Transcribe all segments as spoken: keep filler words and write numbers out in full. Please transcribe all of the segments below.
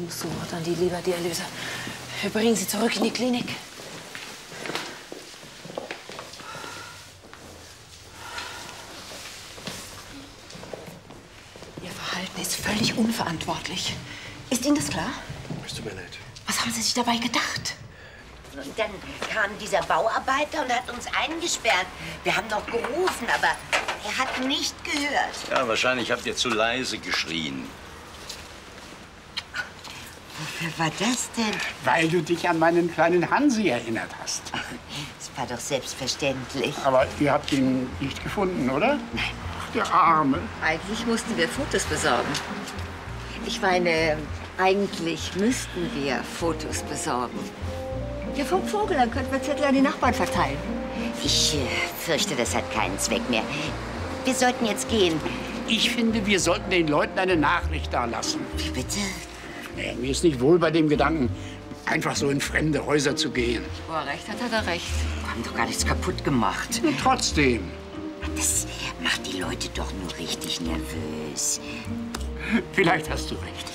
muss sofort an die Leberdialyse. Wir bringen Sie zurück in die Klinik. Ihr Verhalten ist völlig unverantwortlich. Ist Ihnen das klar? Es tut mir leid. Was haben Sie sich dabei gedacht? Und dann kam dieser Bauarbeiter und hat uns eingesperrt. Wir haben noch gerufen, aber er hat nicht gehört. Ja, wahrscheinlich habt ihr zu leise geschrien. Wofür war das denn? Weil du dich an meinen kleinen Hansi erinnert hast. Das war doch selbstverständlich. Aber ihr habt ihn nicht gefunden, oder? Nein. Ach, der Arme. Eigentlich mussten wir Fotos besorgen. Ich meine, eigentlich müssten wir Fotos besorgen. Ja, vom Vogel, dann könnten wir Zettel an die Nachbarn verteilen. Ich äh, fürchte, das hat keinen Zweck mehr. Wir sollten jetzt gehen. Ich finde, wir sollten den Leuten eine Nachricht dalassen. Wie bitte? Nee, mir ist nicht wohl bei dem Gedanken, einfach so in fremde Häuser zu gehen. Wo er recht hat, hat er recht. Wir haben doch gar nichts kaputt gemacht. Und trotzdem. Das macht die Leute doch nur richtig nervös. Vielleicht hast du recht.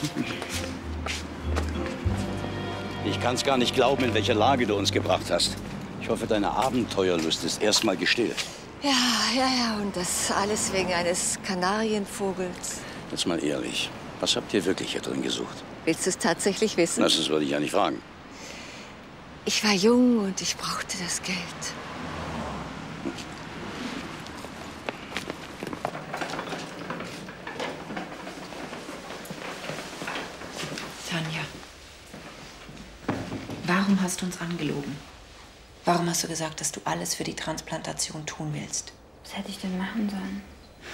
Ich kann's gar nicht glauben, in welche Lage du uns gebracht hast. Ich hoffe, deine Abenteuerlust ist erstmal gestillt. Ja, ja, ja, und das alles wegen eines Kanarienvogels. Jetzt mal ehrlich, was habt ihr wirklich hier drin gesucht? Willst du es tatsächlich wissen? Das würde ich ja nicht fragen. Ich war jung und ich brauchte das Geld. Tanja, warum hast du uns angelogen? Warum hast du gesagt, dass du alles für die Transplantation tun willst? Was hätte ich denn machen sollen?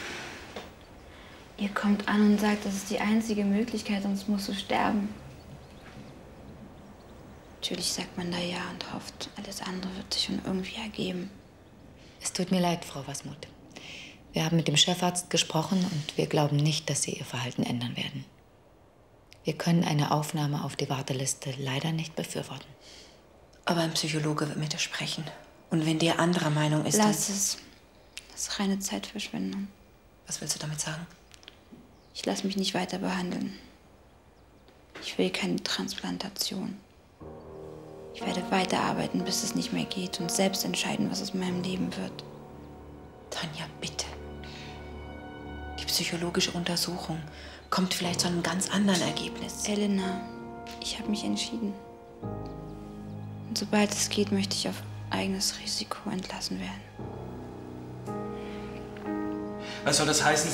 Ihr kommt an und sagt, das ist die einzige Möglichkeit, sonst musst du sterben. Natürlich sagt man da ja und hofft, alles andere wird sich schon irgendwie ergeben. Es tut mir leid, Frau Wasmuth. Wir haben mit dem Chefarzt gesprochen und wir glauben nicht, dass Sie Ihr Verhalten ändern werden. Wir können eine Aufnahme auf die Warteliste leider nicht befürworten. Aber ein Psychologe wird mit dir sprechen. Und wenn der anderer Meinung ist, Lass es. Das ist reine Zeitverschwendung. Was willst du damit sagen? Ich lasse mich nicht weiter behandeln. Ich will keine Transplantation. Ich werde weiterarbeiten, bis es nicht mehr geht und selbst entscheiden, was aus meinem Leben wird. Tanja, bitte. Die psychologische Untersuchung kommt vielleicht zu einem ganz anderen Ergebnis. Elena, ich habe mich entschieden. Und sobald es geht, möchte ich auf eigenes Risiko entlassen werden. Was soll das heißen?